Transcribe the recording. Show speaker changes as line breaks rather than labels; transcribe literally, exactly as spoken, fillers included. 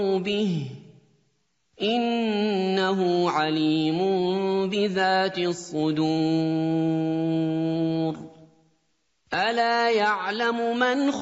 به إنه عليم بذات الصدور ألا يعلم من